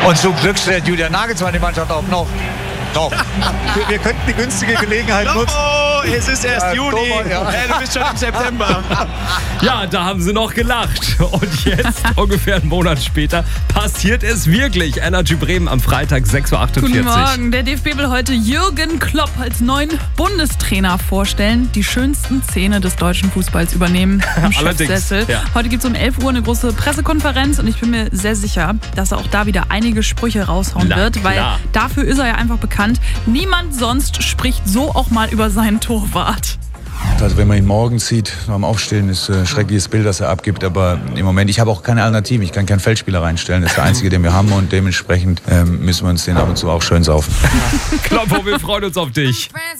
Und zum Glück stellt Julian Nagelsmann die Mannschaft auf noch. Wir könnten die günstige Gelegenheit nutzen. Oh, es ist erst Juni. Du bist schon im September. Ja, da haben sie noch gelacht. Und jetzt, ungefähr einen Monat später, passiert es wirklich. Energy Bremen am Freitag, 6.48 Uhr. Guten Morgen. Der DFB will heute Jürgen Klopp als neuen Bundestrainer vorstellen. Die schönsten Szene des deutschen Fußballs übernehmen im Chefsessel. Ja. Heute gibt es um 11 Uhr eine große Pressekonferenz und ich bin mir sehr sicher, dass er auch da wieder einige Sprüche raushauen wird, weil dafür ist er ja einfach bekannt. Niemand sonst spricht so auch mal über seinen Torwart. Also wenn man ihn morgens sieht, beim Aufstehen, ist ein schreckliches Bild, das er abgibt. Aber im Moment, ich habe auch keine Alternative. Ich kann keinen Feldspieler reinstellen. Das ist der einzige, den wir haben. Und dementsprechend müssen wir uns den ab und zu auch schön saufen. Kloppo, wir freuen uns auf dich.